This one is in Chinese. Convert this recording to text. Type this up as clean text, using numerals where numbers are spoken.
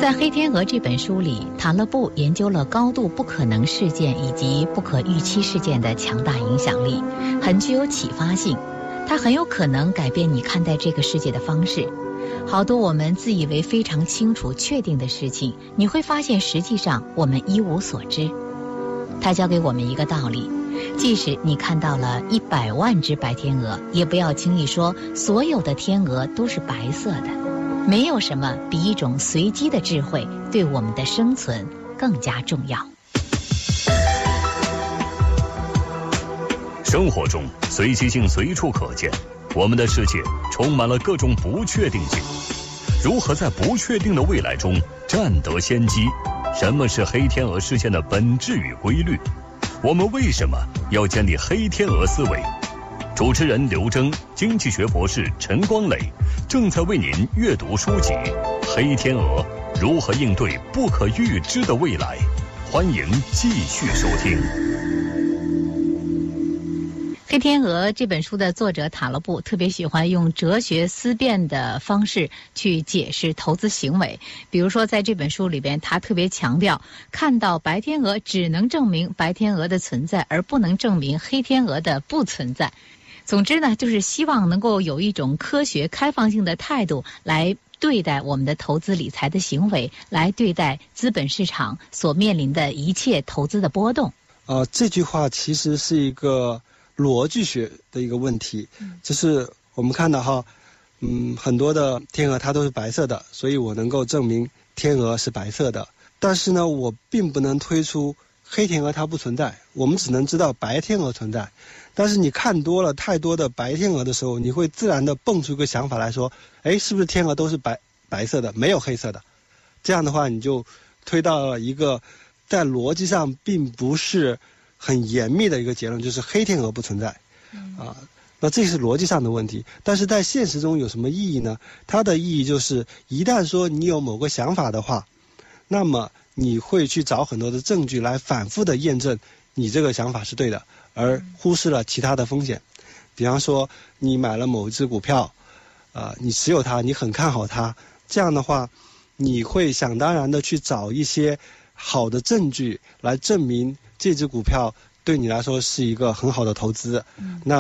在《黑天鹅》这本书里，塔勒布研究了高度不可能事件以及不可预期事件的强大影响力，很具有启发性。它很有可能改变你看待这个世界的方式。好多我们自以为非常清楚确定的事情，你会发现实际上我们一无所知。它教给我们一个道理，即使你看到了100万只白天鹅，也不要轻易说所有的天鹅都是白色的。没有什么比一种随机的智慧对我们的生存更加重要。 生活中随机性随处可见，我们的世界充满了各种不确定性。如何在不确定的未来中占得先机？什么是黑天鹅事件的本质与规律？我们为什么要建立黑天鹅思维？主持人刘征，经济学博士陈光磊正在为您阅读书籍《黑天鹅：如何应对不可预知的未来》，欢迎继续收听。 《黑天鹅》这本书的作者塔勒布特别喜欢用哲学思辨的方式去解释投资行为。比如说在这本书里边，他特别强调，看到白天鹅只能证明白天鹅的存在，而不能证明黑天鹅的不存在。总之呢，就是希望能够有一种科学开放性的态度来对待我们的投资理财的行为，来对待资本市场所面临的一切投资的波动。 这句话其实是一个逻辑学的一个问题，就是我们看到哈，很多的天鹅它都是白色的，所以我能够证明天鹅是白色的。但是呢，我并不能推出黑天鹅它不存在，我们只能知道白天鹅存在。但是你看多了太多的白天鹅的时候，你会自然的蹦出一个想法来说，是不是天鹅都是白色的，没有黑色的？这样的话，你就推到了一个在逻辑上并不是很严密的一个结论，就是黑天鹅不存在。那这是逻辑上的问题。但是在现实中有什么意义呢？它的意义就是，一旦说你有某个想法的话，那么你会去找很多的证据来反复的验证你这个想法是对的，而忽视了其他的风险。比方说你买了某一只股票，你持有它，你很看好它，这样的话你会想当然的去找一些好的证据来证明这只股票对你来说是一个很好的投资。那